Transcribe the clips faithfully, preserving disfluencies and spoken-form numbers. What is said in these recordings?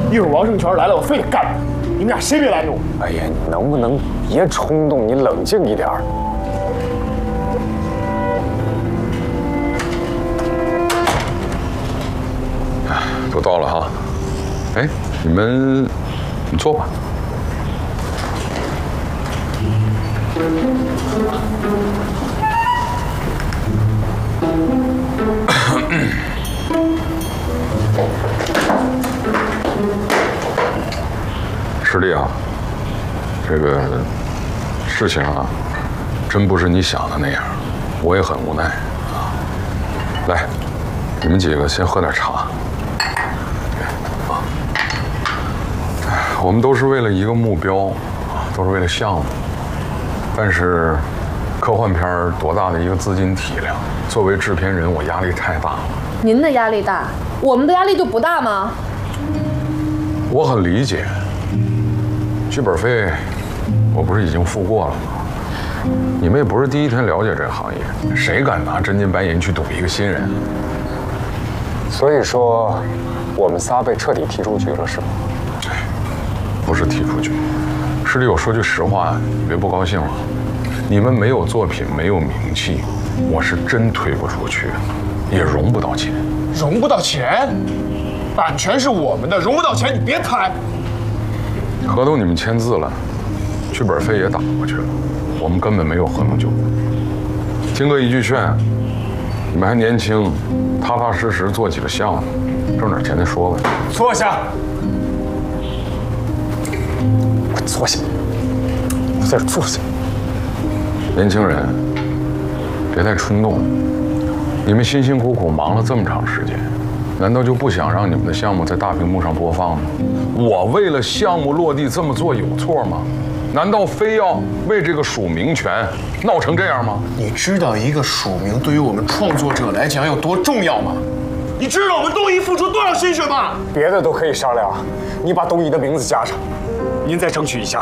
一会儿王胜全来了，我非得干他。你们俩谁别拦着我？ 哎呀，你能不能别冲动？你冷静一点。 都到了哈。哎，你们，你坐吧。师弟啊，这个事情啊，真不是你想的那样，我也很无奈啊。来，你们几个先喝点茶。我们都是为了一个目标，都是为了项目。但是，科幻片多大的一个资金体量，作为制片人，我压力太大了。 您的压力大，我们的压力就不大吗？ 我很理解，剧本费我不是已经付过了吗？你们也不是第一天了解这个行业，谁敢拿真金白银去赌一个新人？ 所以说，我们仨被彻底踢出局了，是吗？ 不是踢出去，师弟，我说句实话，你别不高兴了。你们没有作品，没有名气，我是真推不出去，也融不到钱。 融不到钱？版权是我们的，融不到钱，你别开。 合同你们签字了，剧本费也打过去了，我们根本没有合同纠纷。听哥一句劝，你们还年轻，踏踏实实做几个项目，挣点钱再说吧。 坐下。 坐下，我在这坐下。 年轻人，别太冲动。你们辛辛苦苦忙了这么长时间，难道就不想让你们的项目在大屏幕上播放吗？我为了项目落地这么做有错吗？难道非要为这个署名权闹成这样吗？ 你知道一个署名对于我们创作者来讲有多重要吗？你知道我们东仪付出多少心血吗？ 别的都可以商量，你把东仪的名字加上。您再争取一下，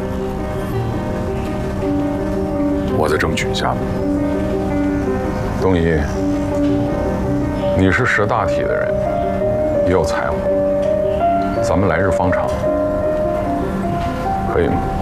我再争取一下。东仪，你是识大体的人，也有才华，咱们来日方长，可以吗？